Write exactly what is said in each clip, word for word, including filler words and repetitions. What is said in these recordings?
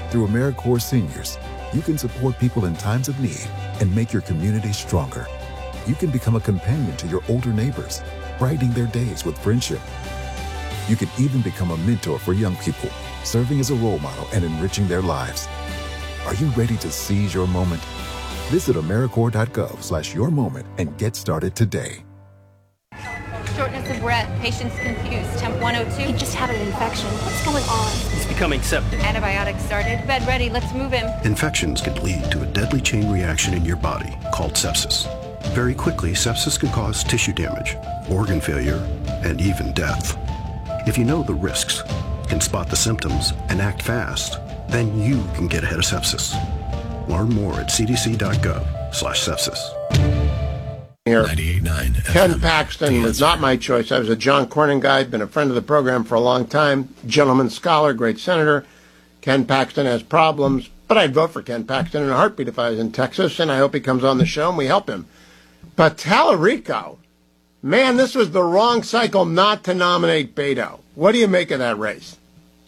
Through AmeriCorps Seniors, you can support people in times of need and make your community stronger. You can become a companion to your older neighbors, brightening their days with friendship. You can even become a mentor for young people, serving as a role model and enriching their lives. Are you ready to seize your moment? Visit AmeriCorps.gov slash your moment and get started today. Shortness of breath, patient's confused, temp one oh two. He just had an infection. What's going on? He's becoming septic. Antibiotics started. Bed ready, let's move him. Infections can lead to a deadly chain reaction in your body called sepsis. Very quickly, sepsis can cause tissue damage, organ failure, and even death. If you know the risks, can spot the symptoms, and act fast, then you can get ahead of sepsis. Learn more at cdc.gov slash sepsis. Here. ninety-eight point nine Ken Paxton was not my choice. I was a John Cornyn guy, been a friend of the program for a long time, gentleman scholar, great senator. Ken Paxton has problems, but I'd vote for Ken Paxton in a heartbeat if I was in Texas, and I hope he comes on the show and we help him. But Tallarico, man, this was the wrong cycle not to nominate Beto. What do you make of that race?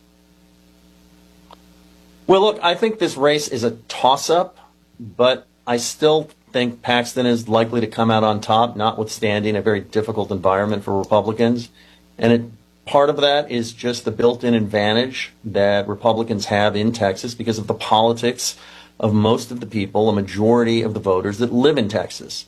Well, look, I think this race is a toss-up, but I still think Paxton is likely to come out on top, notwithstanding a very difficult environment for Republicans. And it, part of that is just the built-in advantage that Republicans have in Texas because of the politics of most of the people, a majority of the voters that live in Texas.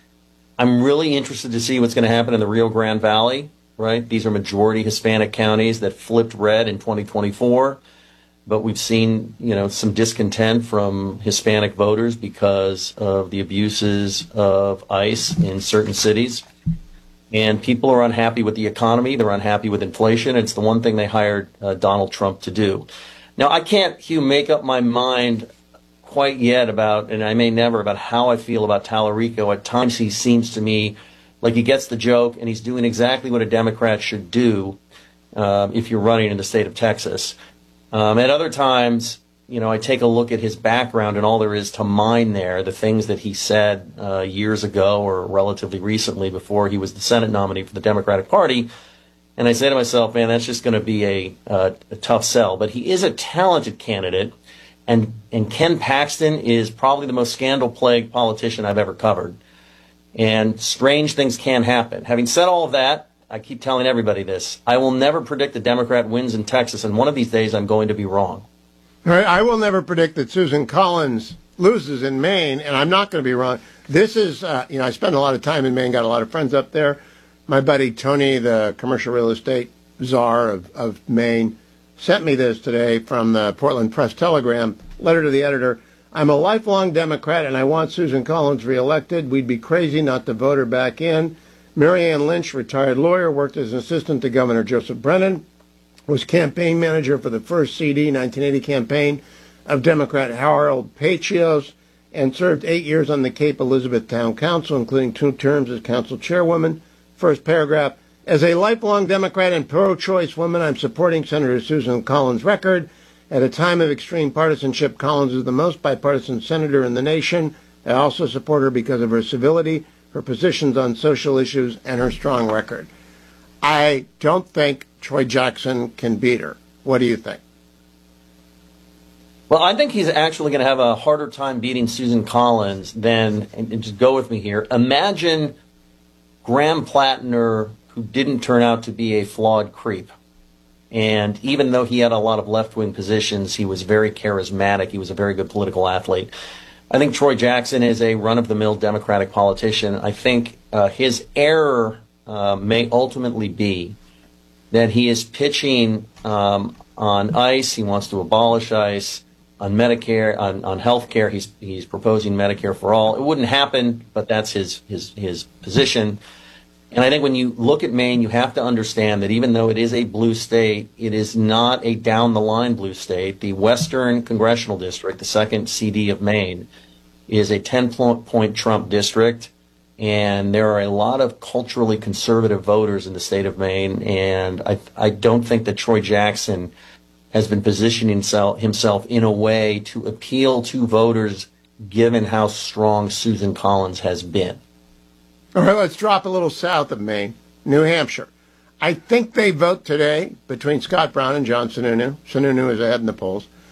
I'm really interested to see what's going to happen in the Rio Grande Valley, right? These are majority Hispanic counties that flipped red in twenty twenty-four. But we've seen, you know, some discontent from Hispanic voters because of the abuses of ICE in certain cities. And people are unhappy with the economy. They're unhappy with inflation. It's the one thing they hired uh, Donald Trump to do. Now, I can't, Hugh, make up my mind quite yet about, and I may never, about how I feel about Tallarico. At times he seems to me like he gets the joke and he's doing exactly what a Democrat should do uh, if you're running in the state of Texas. Um, at other times, you know, I take a look at his background and all there is to mine there, the things that he said uh, years ago or relatively recently before he was the Senate nominee for the Democratic Party. And I say to myself, man, that's just going to be a, uh, a tough sell. But he is a talented candidate. And, and Ken Paxton is probably the most scandal-plagued politician I've ever covered. And strange things can happen. Having said all of that, I keep telling everybody this. I will never predict a Democrat wins in Texas, and one of these days I'm going to be wrong. All right, I will never predict that Susan Collins loses in Maine, and I'm not going to be wrong. This is, uh, you know, I spend a lot of time in Maine, got a lot of friends up there. My buddy Tony, the commercial real estate czar of, of Maine, sent me this today from the Portland Press-Telegram, letter to the editor. I'm a lifelong Democrat, and I want Susan Collins reelected. We'd be crazy not to vote her back in. Marianne Lynch, retired lawyer, worked as an assistant to Governor Joseph Brennan, was campaign manager for the first C D nineteen eighty campaign of Democrat Harold Pachios, and served eight years on the Cape Elizabeth Town Council, including two terms as council chairwoman. First paragraph, as a lifelong Democrat and pro-choice woman, I'm supporting Senator Susan Collins' record. At a time of extreme partisanship, Collins is the most bipartisan senator in the nation. I also support her because of her civility, her positions on social issues, and her strong record. I don't think Troy Jackson can beat her. What do you think? Well, I think he's actually going to have a harder time beating Susan Collins than, and just go with me here, imagine Graham Plattner, who didn't turn out to be a flawed creep. And even though he had a lot of left-wing positions, he was very charismatic. He was a very good political athlete. I think Troy Jackson is a run-of-the-mill Democratic politician. I think uh, his error uh, may ultimately be that he is pitching um, on ICE. He wants to abolish ICE. On Medicare, on, on health care, he's, he's proposing Medicare for all. It wouldn't happen, but that's his, his, his position. And I think when you look at Maine, you have to understand that even though it is a blue state, it is not a down-the-line blue state. The Western Congressional District, the second C D of Maine, is a ten-point Trump district, and there are a lot of culturally conservative voters in the state of Maine, and I, I don't think that Troy Jackson has been positioning himself, himself in a way to appeal to voters given how strong Susan Collins has been. All right, let's drop a little south of Maine, New Hampshire. I think they vote today between Scott Brown and John Sununu. Sununu is ahead in the polls.